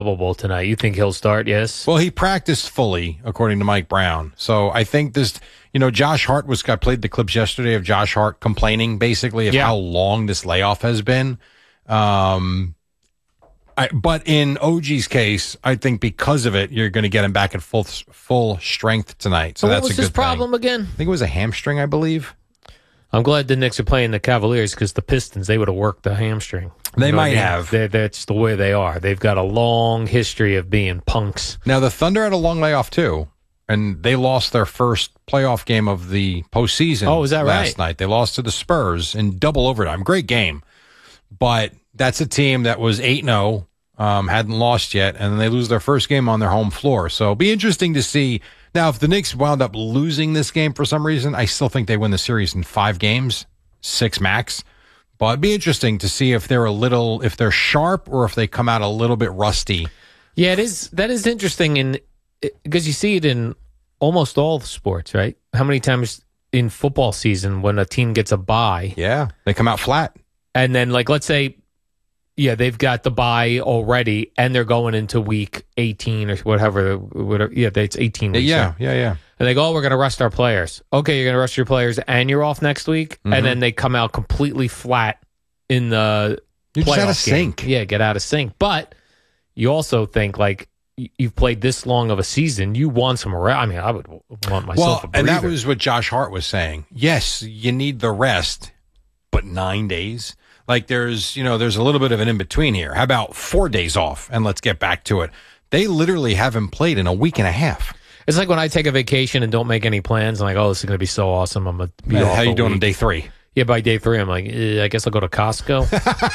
Bowl tonight. You think he'll start? Yes. Well, he practiced fully, according to Mike Brown. So I think this, Josh Hart I played the clips yesterday of Josh Hart complaining basically of how long this layoff has been. But in OG's case, I think because of it, you're going to get him back at full strength tonight. So that's a good thing. What was his problem again? I think it was a hamstring, I believe. I'm glad the Knicks are playing the Cavaliers because the Pistons, they would have worked the hamstring. They might have. That's the way they are. They've got a long history of being punks. Now, the Thunder had a long layoff, too, and they lost their first playoff game of the postseason last night. They lost to the Spurs in double overtime. Great game. But that's a team that was 8-0, hadn't lost yet, and then they lose their first game on their home floor. So it'll be interesting to see. Now, if the Knicks wound up losing this game for some reason, I still think they win the series in 5 games, 6 max. But it'd be interesting to see if they're sharp or if they come out a little bit rusty. Yeah, that is interesting because you see it in almost all the sports, right? How many times in football season when a team gets a bye? Yeah, they come out flat. And then, let's say, they've got the bye already, and they're going into week 18 or whatever. Yeah, it's 18 weeks. Yeah. And they go, we're going to rest our players. Okay, you're going to rest your players, and you're off next week? Mm-hmm. And then they come out completely flat in the You're just out of sync. Yeah, get out of sync. But you also think, you've played this long of a season, you want some rest. I mean, I would want myself a breather. And that was what Josh Hart was saying. Yes, you need the rest, but 9 days? There's a little bit of an in-between here. How about 4 days off, and let's get back to it. They literally haven't played in a week and a half. It's like when I take a vacation and don't make any plans. I'm like, this is going to be so awesome. I'm going to be off. How you doing on day 3? Yeah, by day 3, I'm like, I guess I'll go to Costco.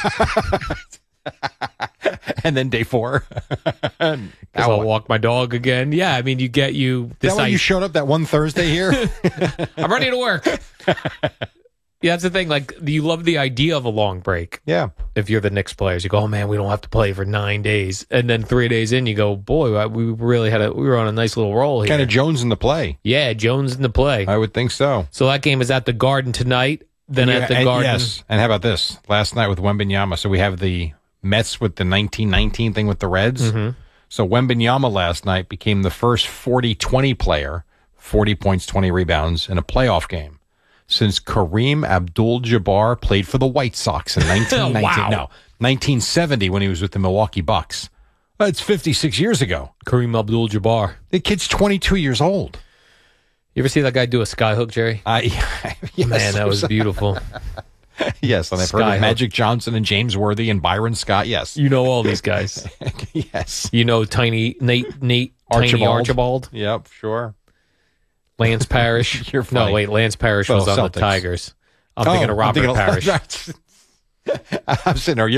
And then day 4. I'll walk my dog again. Yeah, I mean, you get this. Is that why you showed up that one Thursday here? I'm ready to work. Yeah, that's the thing. You love the idea of a long break. Yeah. If you're the Knicks players, you go, oh, man, we don't have to play for 9 days. And then 3 days in, you go, boy, we really we were on a nice little roll here. Kind of Jones in the play. Yeah, Jones in the play. I would think so. So that game is at the Garden tonight. Then at the Garden. Yes. And how about this? Last night with Wembanyama. So we have the Mets with the 1919 thing with the Reds. Mm-hmm. So Wembanyama last night became the first 40-20 player, 40 points, 20 rebounds in a playoff game since Kareem Abdul-Jabbar played for the White Sox in 1919. Wow. No, 1970 when he was with the Milwaukee Bucks. It's 56 years ago. Kareem Abdul-Jabbar. The kid's 22 years old. You ever see that guy do a skyhook, Jerry? Yes. Man, that was beautiful. Yes, and I've heard of Magic Johnson and James Worthy and Byron Scott. Yes. You know all these guys. Yes. You know Tiny Archibald. Yep, sure. Lance Parrish. You're funny. No, wait, Lance Parrish was on Celtics. The Tigers. I'm thinking of Robert Parrish. I'm sitting there,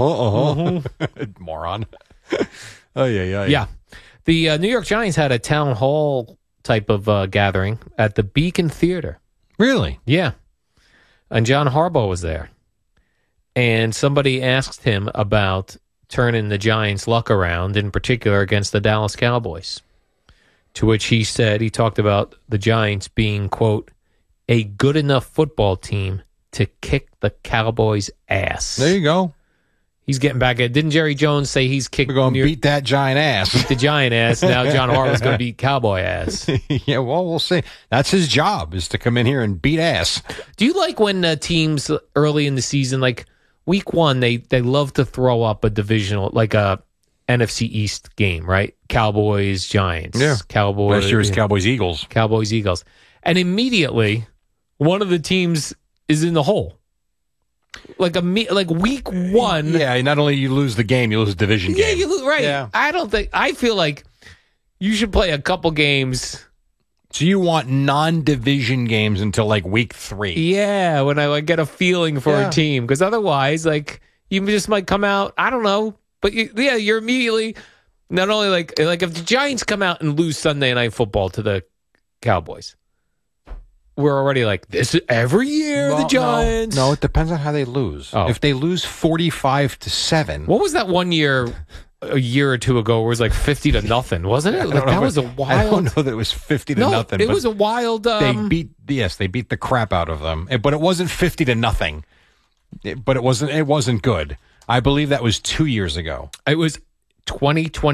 moron. Oh, yeah. Yeah. The New York Giants had a town hall type of gathering at the Beacon Theater. Really? Yeah. And John Harbaugh was there. And somebody asked him about turning the Giants' luck around, in particular against the Dallas Cowboys. To which he talked about the Giants being, quote, a good enough football team to kick the Cowboys' ass. There you go. He's getting back at. Didn't Jerry Jones say he's kicked? We're going to beat that giant ass. Beat the giant ass. Now John Harbaugh's going to beat Cowboy ass. Yeah, well, we'll see. That's his job, is to come in here and beat ass. Do you like when teams early in the season, like week 1, they love to throw up a divisional, like a NFC East game, right? Cowboys, Giants. Yeah. Cowboys. Last year was Cowboys, Eagles. Cowboys, Eagles. And immediately, one of the teams is in the hole. Like week 1. Yeah, not only you lose the game, you lose the division game. Yeah, you lose, right. Yeah. I feel like you should play a couple games. So you want non-division games until week 3. Yeah, when I get a feeling for a team. Because otherwise, you just might come out, I don't know. But you're immediately not only like if the Giants come out and lose Sunday Night Football to the Cowboys, we're already like this every year. The Giants. No, it depends on how they lose. Oh. If they lose 45-7, what was that one year? A year or two ago, where it was 50-0, wasn't it? That was a wild. I don't know that it was 50-0. It was a wild. They beat the crap out of them, but it wasn't 50-0. But it wasn't good. I believe that was 2 years ago. It was 2020